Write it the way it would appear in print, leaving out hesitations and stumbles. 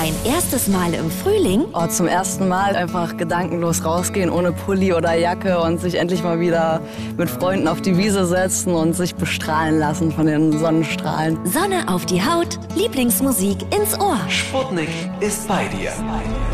Dein erstes Mal im Frühling? Oh, zum ersten Mal einfach gedankenlos rausgehen, ohne Pulli oder Jacke und sich endlich mal wieder mit Freunden auf die Wiese setzen und sich bestrahlen lassen von den Sonnenstrahlen. Sonne auf die Haut, Lieblingsmusik ins Ohr. Sputnik ist bei dir.